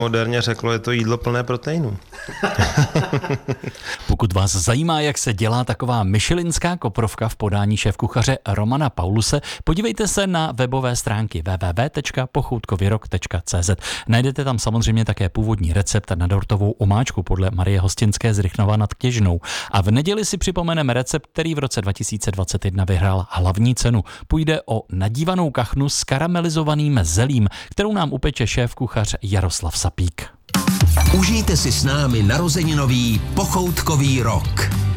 Moderně řeklo, je to jídlo plné proteinů. Pokud vás zajímá, jak se dělá taková michelinská koprovka v podání šéfkuchaře Romana Pauluse, podívejte se na webové stránky www.pochoutkovýrok.cz. Najdete tam samozřejmě také původní recept na dortovou omáčku podle Marie Hostinské z Rychnova nad Kněžnou. A v neděli si připomeneme recept, který v roce 2021 vyhrál hlavní cenu. Půjde o nadívanou kachnu s karamelizovaným zelím, kterou nám upeče šéfkuchař Jaroslav Sapík. Užijte si s námi narozeninový pochoutkový rok.